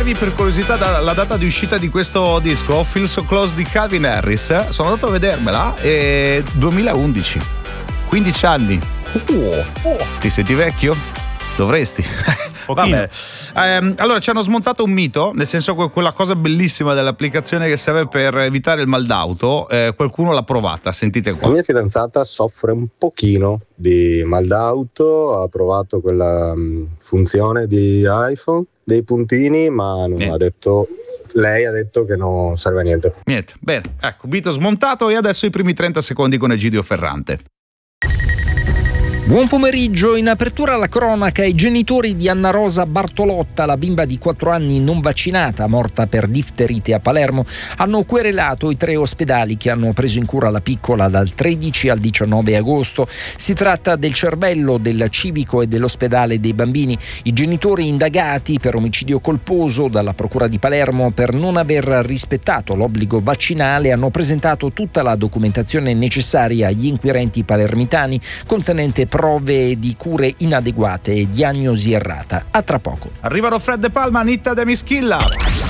sapevi per curiosità la data di uscita di questo disco, Feel So Close di Calvin Harris? Sono andato a vedermela, 2011, 15 anni. Ti senti vecchio? Dovresti. Vabbè. Allora ci hanno smontato un mito, nel senso che quella cosa bellissima dell'applicazione che serve per evitare il mal d'auto, qualcuno l'ha provata, sentite qua. La mia fidanzata soffre un pochino di mal d'auto, ha provato quella funzione di iPhone dei puntini, ma non ha detto. Lei ha detto che non serve a niente. Niente, bene, ecco, mito smontato, e adesso i primi 30 secondi con Egidio Ferrante. Buon pomeriggio. In apertura alla cronaca, i genitori di Anna Rosa Bartolotta, la bimba di 4 anni non vaccinata, morta per difterite a Palermo, hanno querelato i 3 ospedali che hanno preso in cura la piccola dal 13 al 19 agosto. Si tratta del Cervello, del Civico e dell'Ospedale dei Bambini. I genitori indagati per omicidio colposo dalla Procura di Palermo per non aver rispettato l'obbligo vaccinale hanno presentato tutta la documentazione necessaria agli inquirenti palermitani, contenente prove di cure inadeguate e diagnosi errata. A tra poco. Arrivano Fred De Palma, Nitta De Mischilla.